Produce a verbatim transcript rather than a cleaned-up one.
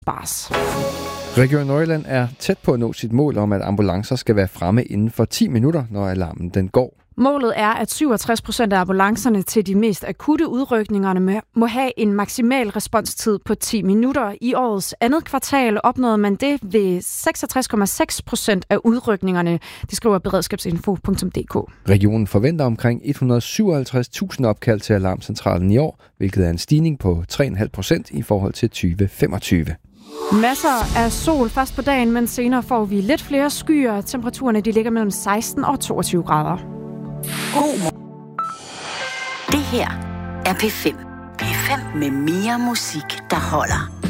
bars. Region Nordjylland er tæt på at nå sit mål om, at ambulancer skal være fremme inden for ti minutter, når alarmen den går. Målet er, at syvogtres procent af ambulancerne til de mest akutte udrykningerne må have en maksimal responstid på ti minutter. I årets andet kvartal opnåede man det ved seksogtres komma seks procent af udrykningerne, det skriver beredskabsinfo punktum d k. Regionen forventer omkring et hundrede og syvoghalvtreds tusind opkald til alarmcentralen i år, hvilket er en stigning på tre komma fem procent i forhold til tyve femogtyve. Masser af sol først på dagen, men senere får vi lidt flere skyer. Temperaturerne de ligger mellem seksten og toogtyve grader. God. Det her er P fem. P fem med mere musik, der holder.